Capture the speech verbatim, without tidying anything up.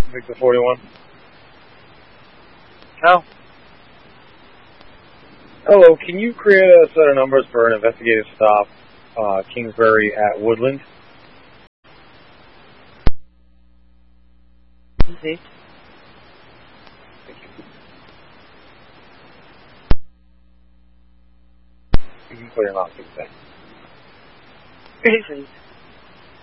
Victor forty-one. How? Hello, can you create a set of numbers for an investigative stop, uh, Kingsbury at Woodland? Easy. Thank you. You can put your mouth, please. Pretty please.